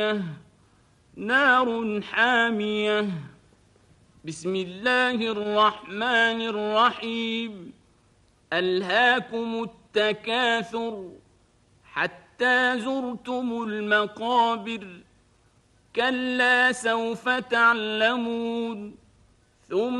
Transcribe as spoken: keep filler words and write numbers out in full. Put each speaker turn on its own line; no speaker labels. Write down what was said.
نار حامية. بسم الله الرحمن الرحيم. ألهاكم التكاثر حتى زرتم المقابر. كلا سوف تعلمون ثم